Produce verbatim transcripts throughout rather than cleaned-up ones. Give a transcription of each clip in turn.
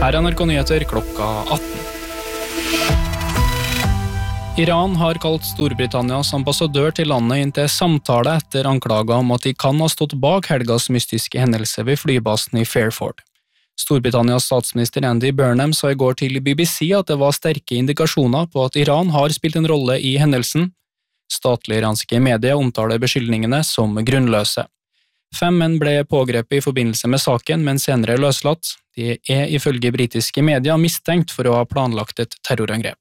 Her er N R K Nyheter klokka atten. Iran har kalt Storbritannias ambassadør til landet inn til samtale etter anklager om at de kan ha stått bak helgas mystiske hendelse ved flybasen i Fairford. Storbritannias statsminister Andy Burnham sa i går til B B C at det var sterke indikasjoner på at Iran har spilt en rolle i hendelsen. Statlige iranske medier omtaler beskyldningene som grunnløse. Fem menn ble pågrepet i forbindelse med saken, men senere løslatt. De er ifølge britiske medier mistenkt for å ha planlagt et terrorangrep.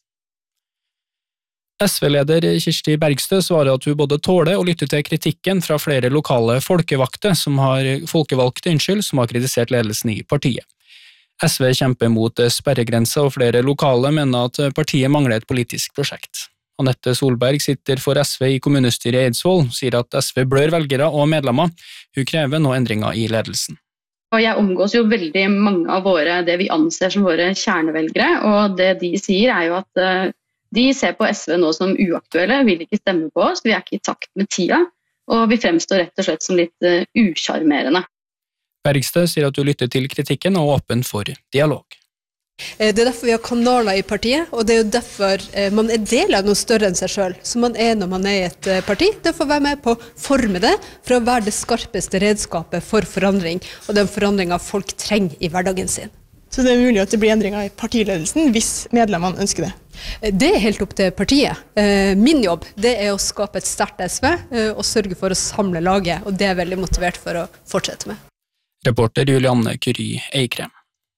S V-leder Kirsti Bergstø svarer at hun både tåler og lytter til kritikken fra flere lokale folkevalgte som har, folkevalgte, unnskyld, som har kritisert ledelsen i partiet. S V kjemper mot sperregrenser, og flere lokale mener at partiet mangler et politisk prosjekt. Anette Solberg sitter for S V i kommunestyret i Eidsvoll, sier at S V blør velgere og medlemmer. Hun krever nå endringer i ledelsen. Og jeg omgås jo veldig mange av våre, det vi anser som våre kjernevelgere, og det de sier er jo at de ser på S V nå som uaktuelle, vil ikke stemme på oss, vi er ikke i takt med tida, og vi fremstår rett og slett som litt uh, usjarmerende. Bergstø sier at du lytter til kritikken og er åpen for dialog. Det er derfor vi har kanaler i partiet, og det er jo derfor man er del av noe større enn seg selv, som man er når man er i et parti. Det får være med på å forme det, for å være det skarpeste redskapet for forandring, og den forandringen folk trenger i hverdagen sin. Så det er mulig at det blir endringer i partiledelsen hvis medlemmene ønsker det? Det er helt opp til partiet. Min jobb det er å skape et sterkt S V og sørge for å samle laget, og det er jeg veldig motivert for å fortsette med. Reporter Julianne Curie Eikrem.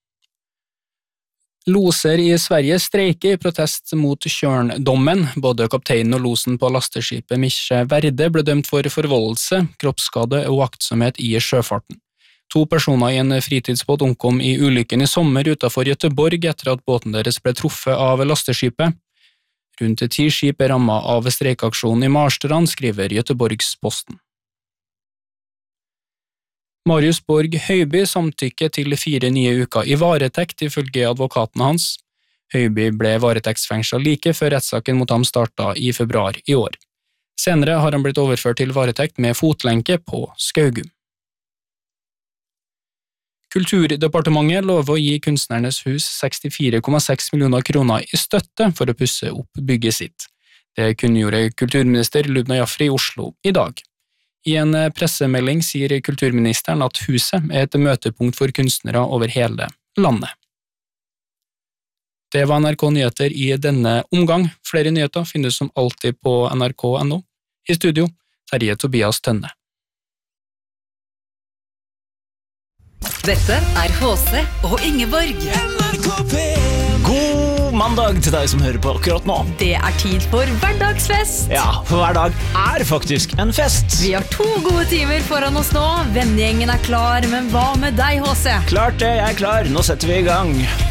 Loser i Sverige streiker i protest mot Tjørn-dommen. Både kapteinen og losen på lasteskipet Misje Verde ble dømt for forvoldelse, kroppsskade og aktsomhet i sjøfarten. To personer i en fritidsbåt omkom i ulykken i sommer utenfor Göteborg etter at båten deres ble truffet av lasteskipet. Rundt ti skip er rammet av streikaksjonen i Marstrand, skriver Göteborgs-Posten. Marius Borg Høiby samtykke til fire nye uker i varetekt ifølge advokaten hans. Høiby ble varetektsfengslet like før rettssaken mot ham startet i februar i år. Senere har han blitt overført til varetekt med fotlenke på Skaugum. Kulturdepartementet lover å gi Kunstnernes hus sekstifire komma seks millioner kroner i støtte for å pusse opp bygget sitt. Det kunngjorde kulturminister Lubna Jafri i Oslo i dag. I en pressemelding sier kulturministeren at huset er et møtepunkt for kunstnere over hele landet. Det var N R K Nyheter i denne omgang. Flere nyheter finnes som alltid på N R K punktum N O. I studio, Terje Tobias Tønne. Dette er H C og Ingeborg. N R K P en. God mandag til deg som hører på akkurat nå. Det er tid for hverdagsfest. Ja, for hver dag er faktisk en fest. Vi har to gode timer foran oss nå. Vennegjengen er klar, men hva med deg, H C? Klart det, jeg er klar. Nå setter vi i gang.